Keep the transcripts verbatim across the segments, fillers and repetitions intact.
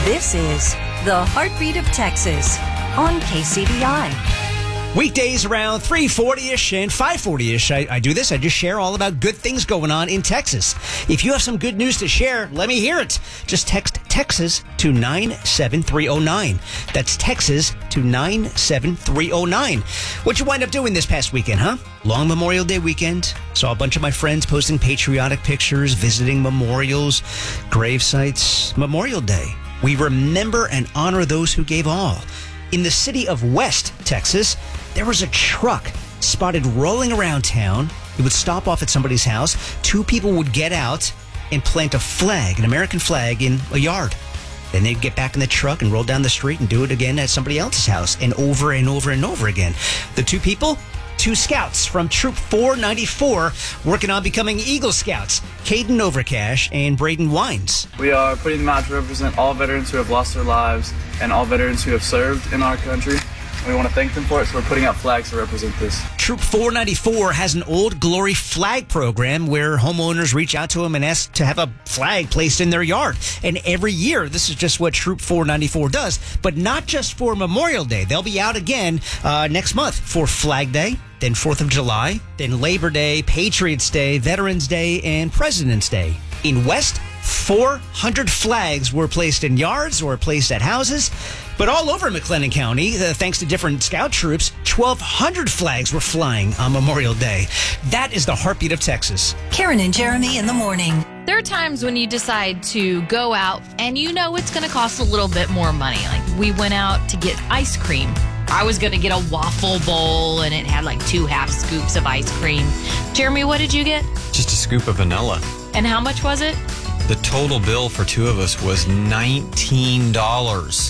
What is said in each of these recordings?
This is the Heartbeat of Texas on K C B I. Weekdays around three forty-ish and five forty-ish, I, I do this. I just share all about good things going on in Texas. If you have some good news to share, let me hear it. Just text Texas to nine seven three oh nine. That's Texas to nine seven three oh nine. What'd you wind up doing this past weekend, huh? Long Memorial Day weekend. Saw a bunch of my friends posting patriotic pictures, visiting memorials, grave sites. Memorial Day. We remember and honor those who gave all. In the city of West Texas, there was a truck spotted rolling around town. It would stop off at somebody's house. Two people would get out and plant a flag, an American flag, in a yard. Then they'd get back in the truck and roll down the street and do it again at somebody else's house, and over and over and over again. The two people, two scouts from Troop four ninety-four, working on becoming Eagle Scouts, Caden Overcash and Braden Wines. We are putting them out to represent all veterans who have lost their lives and all veterans who have served in our country. We want to thank them for it, so we're putting out flags to represent this. Troop four ninety-four has an Old Glory flag program where homeowners reach out to them and ask to have a flag placed in their yard. And every year, this is just what Troop four ninety-four does, but not just for Memorial Day. They'll be out again uh, next month for Flag Day, then fourth of July, then Labor Day, Patriots Day, Veterans Day, and President's Day. In West, four hundred flags were placed in yards or placed at houses. But all over McLennan County, uh, thanks to different scout troops, twelve hundred flags were flying on Memorial Day. That is the heartbeat of Texas. Karen and Jeremy in the morning. There are times when you decide to go out and you know it's going to cost a little bit more money. Like we went out to get ice cream. I was going to get a waffle bowl and it had like two half scoops of ice cream. Jeremy, what did you get? Just a scoop of vanilla. And how much was it? The total bill for two of us was nineteen dollars.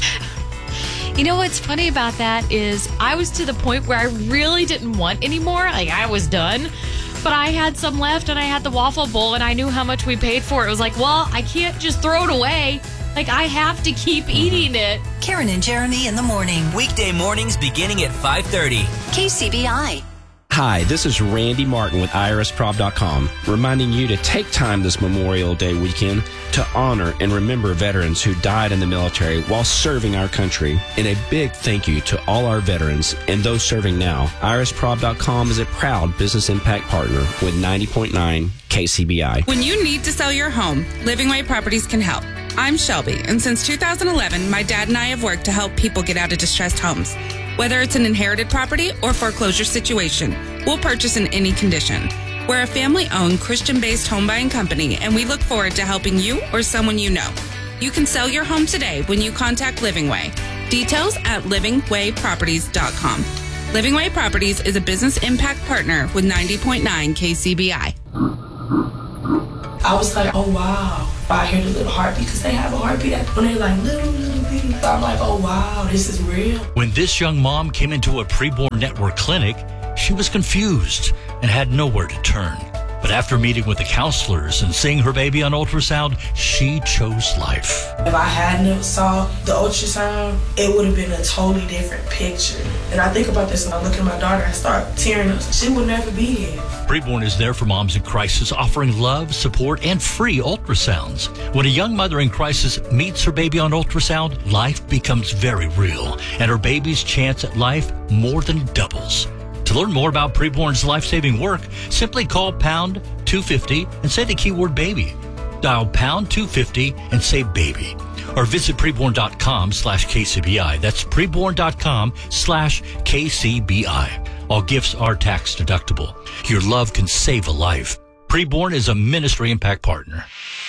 You know what's funny about that is I was to the point where I really didn't want any more. Like I was done, but I had some left and I had the waffle bowl and I knew how much we paid for it. It was like, well, I can't just throw it away. Like I have to keep eating it. Karen and Jeremy in the morning. Weekday mornings beginning at five thirty. K C B I. Hi, this is Randy Martin with I R S Prob dot com, reminding you to take time this Memorial Day weekend to honor and remember veterans who died in the military while serving our country. And a big thank you to all our veterans and those serving now. I R S Prob dot com is a proud business impact partner with ninety point nine K C B I. When you need to sell your home, Living Way Properties can help. I'm Shelby, and since two thousand eleven, my dad and I have worked to help people get out of distressed homes. Whether it's an inherited property or foreclosure situation, we'll purchase in any condition. We're a family-owned, Christian-based home buying company, and we look forward to helping you or someone you know. You can sell your home today when you contact Living Way. Details at living way properties dot com. Living Way Properties is a business impact partner with ninety point nine K C B I. I was like, oh, wow. I hear the little heartbeat because they have a heartbeat when they're like little, little baby. I'm like, oh, wow, this is real. When this young mom came into a preborn network clinic, she was confused and had nowhere to turn. But after meeting with the counselors and seeing her baby on ultrasound, she chose life. If I had never saw the ultrasound, it would have been a totally different picture. And I think about this and I look at my daughter, I start tearing up. She would never be here. Preborn is there for moms in crisis, offering love, support, and free ultrasounds. When a young mother in crisis meets her baby on ultrasound, life becomes very real, and her baby's chance at life more than doubles. To learn more about Preborn's life-saving work, simply call pound two fifty and say the keyword baby. Dial pound two fifty and say baby. Or visit preborn dot com slash K C B I. That's preborn dot com slash K C B I. All gifts are tax deductible. Your love can save a life. Preborn is a ministry impact partner.